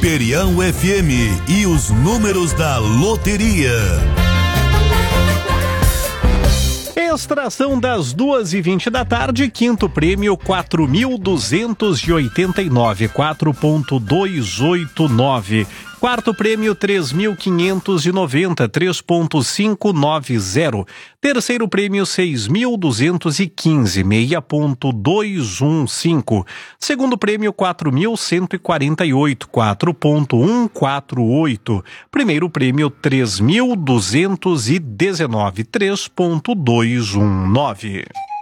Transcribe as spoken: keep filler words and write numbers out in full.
Imperial F M e os números da loteria. Extração das duas e vinte da tarde, quinto prêmio quatro mil duzentos e oitenta e nove, quatro ponto duzentos e oitenta e nove. Quarto prêmio três mil quinhentos e noventa, três ponto quinhentos e noventa. Terceiro prêmio seis mil duzentos e quinze, seis ponto duzentos e quinze. Segundo prêmio quatro mil cento e quarenta e oito, quatro ponto cento e quarenta e oito. Primeiro prêmio três mil duzentos e dezenove, três ponto duzentos e dezenove.